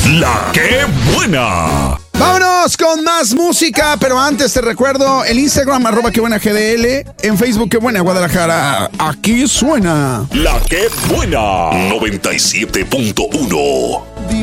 La que buena. Vámonos con más música, pero antes te recuerdo el Instagram, @quebuenagdl, en Facebook, Que Buena Guadalajara. Aquí suena La que buena. 97.1.